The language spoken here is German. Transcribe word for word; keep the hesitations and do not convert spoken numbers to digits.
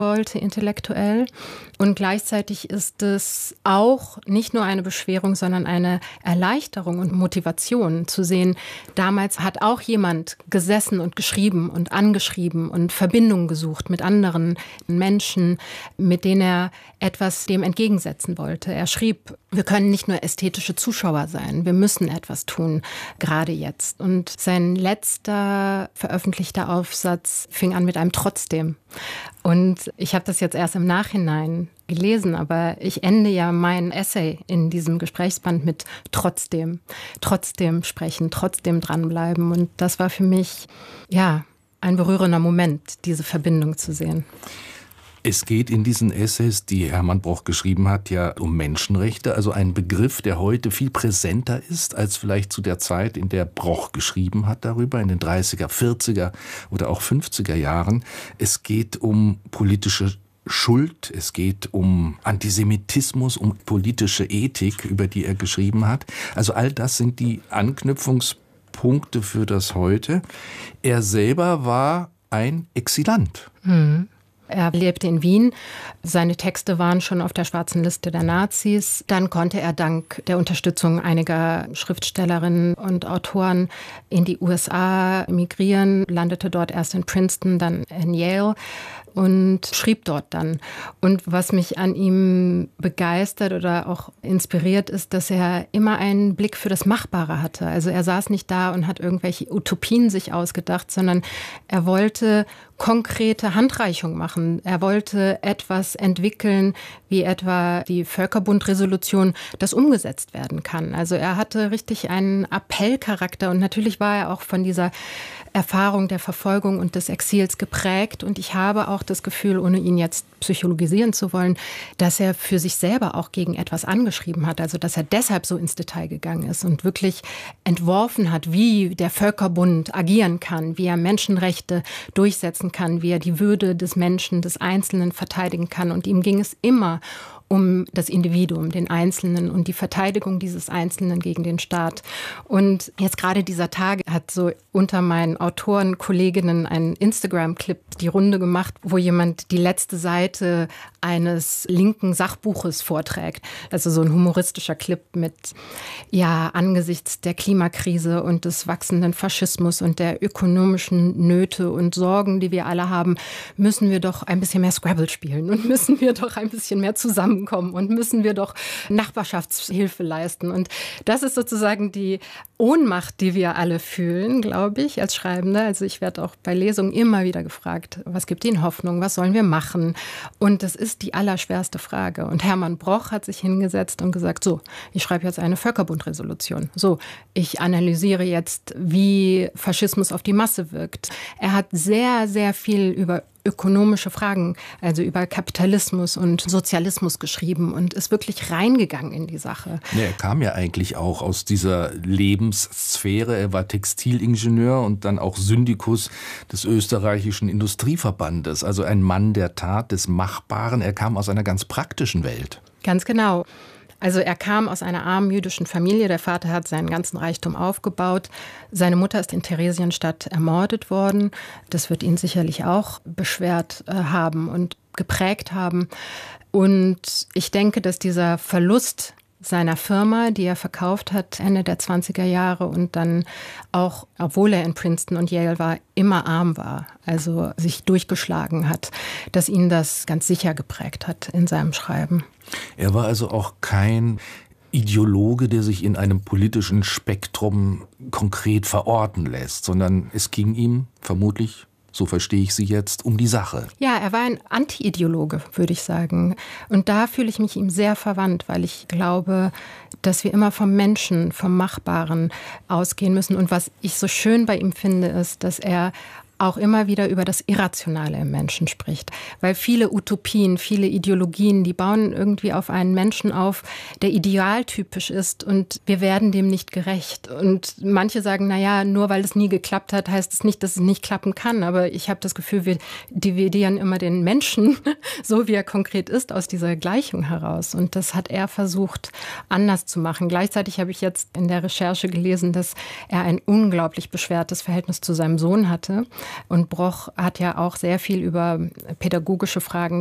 wollte, intellektuell. Und gleichzeitig ist es auch nicht nur eine Beschwerung, sondern eine Erleichterung und Motivation zu sehen, damals hat auch jemand gesessen und geschrieben und angeschrieben und Verbindungen gesucht mit anderen Menschen, mit denen er etwas dem entgegensetzen wollte. Er schrieb, wir können nicht nur ästhetische Zuschauer sein, wir müssen etwas tun, gerade jetzt. Und sein letzter veröffentlichter Aufsatz fing an mit einem Trotzdem. Und ich habe das jetzt erst im Nachhinein gelesen, aber ich ende ja mein Essay in diesem Gesprächsband mit trotzdem, trotzdem sprechen, trotzdem dranbleiben. Und das war für mich, ja, ein berührender Moment, diese Verbindung zu sehen. Es geht in diesen Essays, die Hermann Broch geschrieben hat, ja um Menschenrechte, also ein Begriff, der heute viel präsenter ist als vielleicht zu der Zeit, in der Broch geschrieben hat darüber, in den dreißiger, vierziger oder auch fünfziger Jahren. Es geht um politische Schuld, es geht um Antisemitismus, um politische Ethik, über die er geschrieben hat. Also all das sind die Anknüpfungspunkte für das Heute. Er selber war ein Exilant. Mhm. Er lebte in Wien. Seine Texte waren schon auf der schwarzen Liste der Nazis. Dann konnte er dank der Unterstützung einiger Schriftstellerinnen und Autoren in die U S A emigrieren, landete dort erst in Princeton, dann in Yale und schrieb dort dann. Und was mich an ihm begeistert oder auch inspiriert, ist, dass er immer einen Blick für das Machbare hatte. Also er saß nicht da und hat irgendwelche Utopien sich ausgedacht, sondern er wollte konkrete Handreichung machen. Er wollte etwas entwickeln, wie etwa die Völkerbund-Resolution, das umgesetzt werden kann. Also er hatte richtig einen Appellcharakter und natürlich war er auch von dieser Erfahrung der Verfolgung und des Exils geprägt. Und ich habe auch das Gefühl, ohne ihn jetzt psychologisieren zu wollen, dass er für sich selber auch gegen etwas angeschrieben hat. Also dass er deshalb so ins Detail gegangen ist und wirklich entworfen hat, wie der Völkerbund agieren kann, wie er Menschenrechte durchsetzen kann, wie er die Würde des Menschen, des Einzelnen verteidigen kann. Und ihm ging es immer um das Individuum, den Einzelnen und die Verteidigung dieses Einzelnen gegen den Staat. Und jetzt gerade dieser Tage hat so unter meinen Autorenkolleginnen ein Instagram-Clip die Runde gemacht, wo jemand die letzte Seite eines linken Sachbuches vorträgt. Also so ein humoristischer Clip mit, ja, angesichts der Klimakrise und des wachsenden Faschismus und der ökonomischen Nöte und Sorgen, die wir alle haben, müssen wir doch ein bisschen mehr Scrabble spielen und müssen wir doch ein bisschen mehr zusammen kommen und müssen wir doch Nachbarschaftshilfe leisten. Und das ist sozusagen die Ohnmacht, die wir alle fühlen, glaube ich, als Schreibende. Also ich werde auch bei Lesungen immer wieder gefragt, was gibt Ihnen Hoffnung, was sollen wir machen? Und das ist die allerschwerste Frage. Und Hermann Broch hat sich hingesetzt und gesagt, so, ich schreibe jetzt eine Völkerbund-Resolution. So, ich analysiere jetzt, wie Faschismus auf die Masse wirkt. Er hat sehr, sehr viel über ökonomische Fragen, also über Kapitalismus und Sozialismus geschrieben und ist wirklich reingegangen in die Sache. Ja, er kam ja eigentlich auch aus dieser Lebenssphäre. Er war Textilingenieur und dann auch Syndikus des österreichischen Industrieverbandes. Also ein Mann der Tat, des Machbaren. Er kam aus einer ganz praktischen Welt. Ganz genau. Also er kam aus einer armen jüdischen Familie. Der Vater hat seinen ganzen Reichtum aufgebaut. Seine Mutter ist in Theresienstadt ermordet worden. Das wird ihn sicherlich auch beschwert äh, haben und geprägt haben. Und ich denke, dass dieser Verlust seiner Firma, die er verkauft hat Ende der zwanziger Jahre und dann auch, obwohl er in Princeton und Yale war, immer arm war, also sich durchgeschlagen hat, dass ihn das ganz sicher geprägt hat in seinem Schreiben. Er war also auch kein Ideologe, der sich in einem politischen Spektrum konkret verorten lässt, sondern es ging ihm vermutlich, so verstehe ich Sie jetzt, um die Sache. Ja, er war ein Anti-Ideologe, würde ich sagen. Und da fühle ich mich ihm sehr verwandt, weil ich glaube, dass wir immer vom Menschen, vom Machbaren ausgehen müssen. Und was ich so schön bei ihm finde, ist, dass er auch immer wieder über das Irrationale im Menschen spricht. Weil viele Utopien, viele Ideologien, die bauen irgendwie auf einen Menschen auf, der idealtypisch ist und wir werden dem nicht gerecht. Und manche sagen, na ja, nur weil es nie geklappt hat, heißt es nicht, dass es nicht klappen kann. Aber ich habe das Gefühl, wir dividieren immer den Menschen, so wie er konkret ist, aus dieser Gleichung heraus. Und das hat er versucht, anders zu machen. Gleichzeitig habe ich jetzt in der Recherche gelesen, dass er ein unglaublich beschwertes Verhältnis zu seinem Sohn hatte. Und Broch hat ja auch sehr viel über pädagogische Fragen